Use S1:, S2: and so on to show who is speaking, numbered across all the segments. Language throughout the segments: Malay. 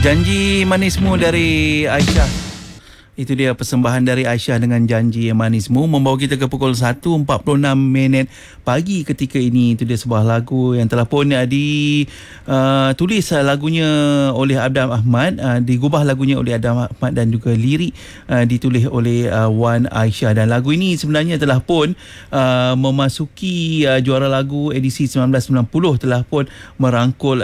S1: Janji Manismu dari Aisyah. Itu dia persembahan dari Aisyah dengan Janji Manismu, membawa kita ke pukul 1.46 pagi ketika ini. Itu dia sebuah lagu yang telah pun ditulis lagunya oleh Adam Ahmad, digubah lagunya oleh Adam Ahmad, dan juga lirik ditulis oleh Wan Aisyah. Dan lagu ini sebenarnya telah pun memasuki juara lagu edisi 1990, telah pun merangkul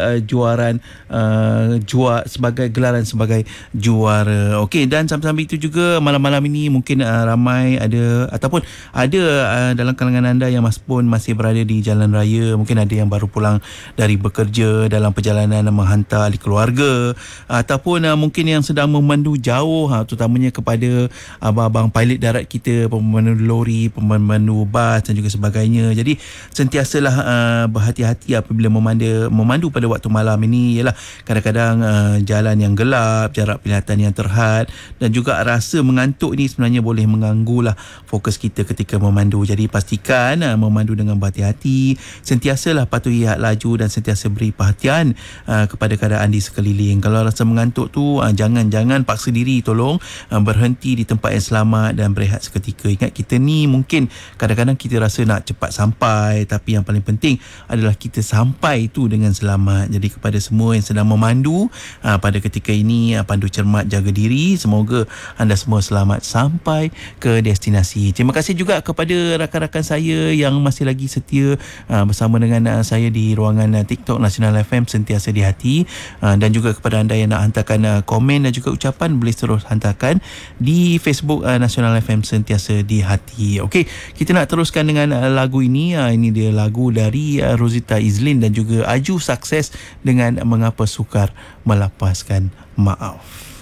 S1: sebagai gelaran sebagai juara. Okey, dan sambil itu juga malam-malam ini mungkin ramai ada dalam kalangan anda yang masih berada di jalan raya. Mungkin ada yang baru pulang dari bekerja, dalam perjalanan menghantar ahli keluarga, ataupun mungkin yang sedang memandu jauh, terutamanya kepada abang-abang pilot darat kita, pemandu lori, pemandu bas dan juga sebagainya. Jadi sentiasalah berhati-hati apabila memandu pada waktu malam ini. Ialah kadang-kadang jalan yang gelap, jarak penglihatan yang terhad, dan juga rasa mengantuk ni sebenarnya boleh mengganggulah fokus kita ketika memandu. Jadi pastikan memandu dengan berhati-hati, sentiasalah patuhi had laju dan sentiasa beri perhatian kepada keadaan di sekeliling. Kalau rasa mengantuk tu, jangan paksa diri, tolong berhenti di tempat yang selamat dan berehat seketika. Ingat, kita ni mungkin kadang-kadang kita rasa nak cepat sampai, tapi yang paling penting adalah kita sampai tu dengan selamat. Jadi kepada semua yang sedang memandu pada ketika ini, pandu cermat, jaga diri. Semoga anda semua selamat sampai ke destinasi. Terima kasih juga kepada rakan-rakan saya yang masih lagi setia bersama dengan saya di ruangan TikTok Nasional FM Sentiasa di Hati, dan juga kepada anda yang nak hantarkan komen dan juga ucapan, boleh terus hantarkan di Facebook Nasional FM Sentiasa di Hati. Okey, kita nak teruskan dengan lagu ini. Ini dia lagu dari Rosita Izlin dan juga Aju Sukses dengan Mengapa Sukar Melapaskan Maaf.